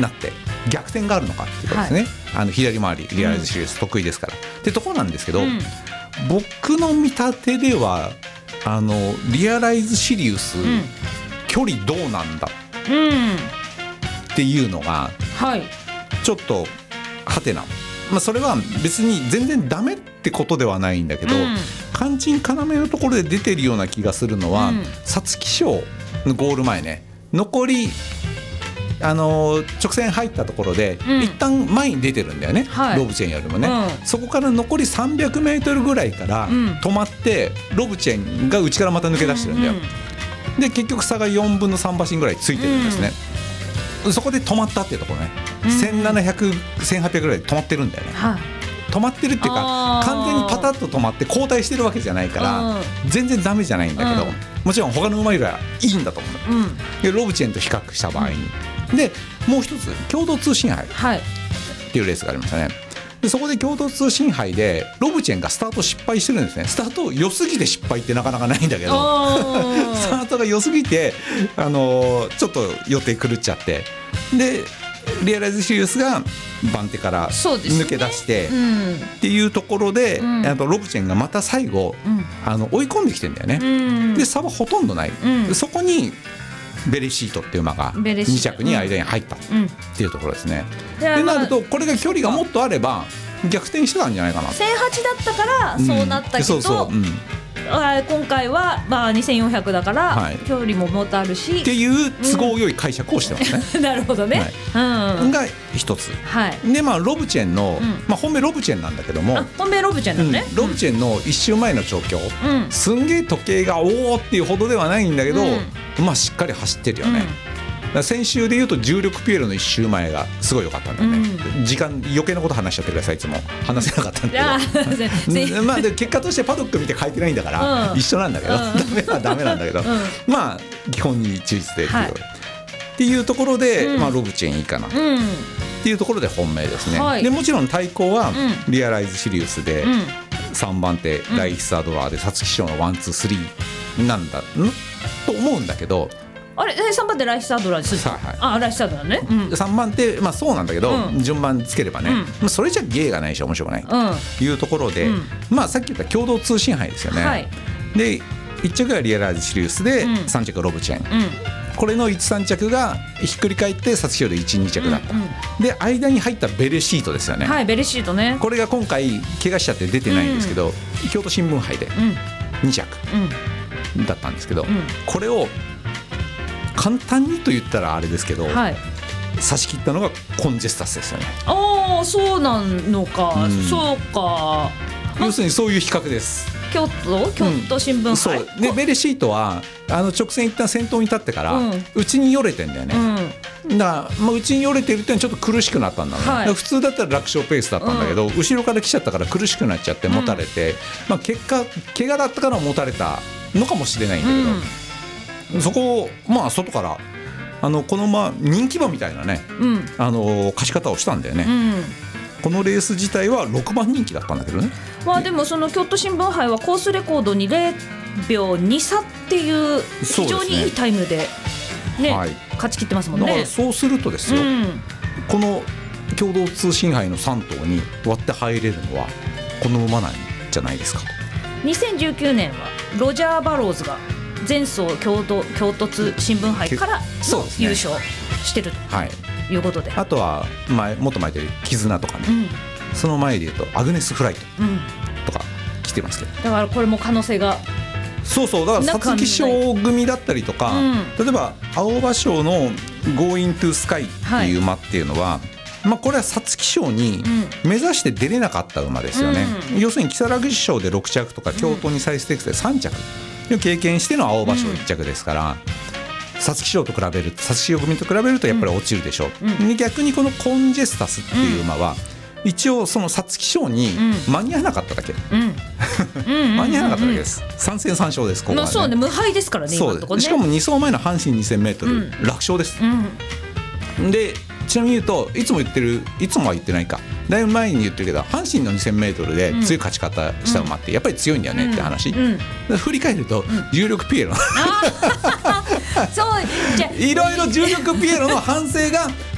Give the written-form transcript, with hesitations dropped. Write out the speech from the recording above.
なって逆転があるのかっていうことですね、左回りリアライズシリウス得意ですから、ってところなんですけど、僕の見立てではリアライズシリウス、距離どうなんだっていうのが、ちょっとハテナ、それは別に全然ダメってことではないんだけど、肝心要のところで出てるような気がするのは、皐月賞のゴール前ね、残り直線入ったところで、一旦前に出てるんだよね、ロブチェンよりもね、そこから残り300メートルぐらいから止まって、ロブチェンが内からまた抜け出してるんだよ、で結局差が4分の3馬身ぐらいついてるんですね、そこで止まったっていうところね、1700、1800ぐらいで止まってるんだよね、止まってるっていうか完全にパタッと止まって後退してるわけじゃないから、全然ダメじゃないんだけど、もちろん他の馬よりはいいんだと思う、でロブチェンと比較した場合に、でもう一つ共同通信杯っていうレースがありましたね。でそこで共同通信杯でロブチェンがスタート失敗してるんですね。スタート良すぎて失敗ってなかなかないんだけどスタートが良すぎてちょっと予定狂っちゃって、でリアライズシリウスが番手から抜け出して、っていうところで、ロブチェンがまた最後、追い込んできてんだよね、で差はほとんどない、そこにベレシートっていう馬が2着に間に入ったっていうところですね、ってなるとこれが距離がもっとあれば逆転してたんじゃないかな。 1008だったからそうなったけど、今回は2400だから距離ももっとあるしっていう都合よい解釈をしてますねなるほどね、 が一つ、でロブチェンの、本命ロブチェンなんだけども、 本命ロブチェンなのね、 ロブチェンの1周前の調教、すんげえ時計がおーっていうほどではないんだけど、しっかり走ってるよね、先週でいうと重力ピエロの1周前がすごい良かったんだよね、時間余計なこと話しちゃってください、いつも話せなかったんだけどで結果としてパドック見て書いてないんだから、一緒なんだけど、ダメはダメなんだけど、基本に忠実でっていうところで、ロブチェンいいかなっていうところで本命ですね、でもちろん対抗はリアライズシリウスで、3番手ライヒサドラーで皐月賞の1、2、3なんだと思うんだけど、 あれ3番手ライヒサドラーです、ライヒサドラーね、 3番手そうなんだけど、順番つければね、それじゃ芸がないし面白くないというところで、さっき言った共同通信杯ですよね、で1着がリアライズシリウスで、3着がロブチェン、これの 1,3 着がひっくり返って皐月賞で 1,2 着だった、で間に入ったベレシートですよね、 ベレシートね、 これが今回怪我しちゃって出てないんですけど、京都新聞杯で2着だったんですけど、これを簡単にと言ったらあれですけど、差し切ったのがコンジェスタスですよね。 そうなのか、そうか、 要するにそういう比較です。 京都新聞杯、 そうでベレシートは直線一旦先頭に立ってから、内によれてんだよね、だから内によれてるってのはちょっと苦しくなったんだね、普通だったら楽勝ペースだったんだけど、後ろから来ちゃったから苦しくなっちゃって持たれて、結果怪我だったから持たれたのかもしれないんだけど、そこを外からこの人気馬みたいなね、貸し方をしたんだよね、このレース自体は6番人気だったんだけどね、 でもその京都新聞杯はコースレコードに0秒2差っていう非常にいいタイムで、勝ち切ってますもんね。 だからそうするとですよ、この共同通信杯の3頭に割って入れるのはこの馬なんじゃないですかと。 2019年はロジャー・バローズが前走京都通新聞杯からの優勝してるということで、 あとはもっと前で絆とかね、その前でいうとアグネス・フライトとか来てますけど、 だからこれも可能性が、 だから皐月賞組だったりとか、例えば青葉賞の Going to Sky っていう馬っていうのは、これは皐月賞に目指して出れなかった馬ですよね、要するに木更津賞で6着とか京都2歳ステークスで3着経験しての青葉賞1着ですから、皐月賞と比べる、皐月賞組と比べるとやっぱり落ちるでしょう、で逆にこのコンジェスタスっていう馬は、一応その皐月賞に間に合わなかっただけ、間に合わなかっただけです。3戦3勝です、ここはね。 そうね、無敗ですからね、今のところね。 しかも2走前の阪神 2000m、楽勝です、でちなみに言うと、いつもは言ってないか、だいぶ前に言ってるけど、阪神の 2000m で強い勝ち方した馬ってやっぱり強いんだよねって話、振り返ると重力ピエロいろいろ重力ピエロの反省が